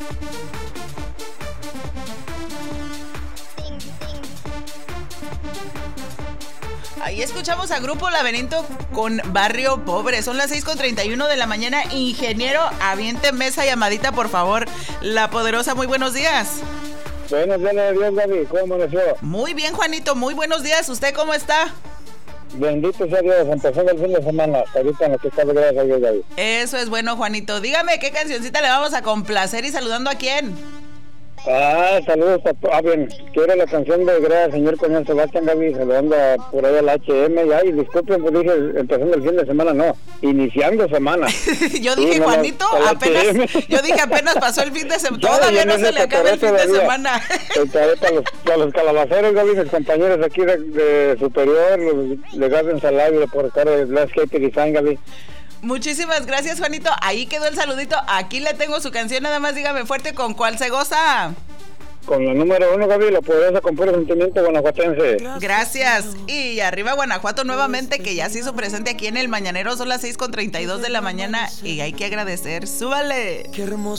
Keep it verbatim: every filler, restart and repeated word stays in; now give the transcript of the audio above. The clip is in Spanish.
Ahí escuchamos a Grupo Laberinto con Barrio Pobre. Son las seis con treinta y uno de la mañana. Ingeniero, aviénteme esa llamadita, por favor. La Poderosa, muy buenos días. Buenos días, Dios, Gaby. ¿Cómo amaneció? Muy bien, Juanito, muy buenos días. ¿Usted cómo está? Bendito sea Dios, empezando el fin de semana. Ahorita en lo que está, gracias a Dios, Gaby. Eso es bueno, Juanito. Dígame, ¿qué cancioncita le vamos a complacer y saludando a quién? Ah, saludos a todos. Ah, bien, quiero la canción de Gracias Señor con el Sebastián, Gaby, saludando a, por ahí al H M. Y ay, disculpen, pues dije empezando el fin de semana, no, iniciando semana. Yo dije, sí, no, Juanito, no, apenas, yo dije apenas pasó el fin de semana, todavía no se le acaba el fin de semana. Para los, para los calabaceros, Gaby, mis compañeros aquí de, de Superior, de Garden Salado, por estar de Landscape Design, Gaby. Muchísimas gracias, Juanito. Ahí quedó el saludito. Aquí le tengo su canción. Nada más dígame fuerte con cuál se goza. Con la número uno, Gaby, la poderosa con puro sentimiento guanajuatense. Gracias. Y arriba Guanajuato nuevamente, que ya se hizo presente aquí en el Mañanero. Son las seis con treinta y dos de la mañana y hay que agradecer. ¡Súbale! Qué hermoso.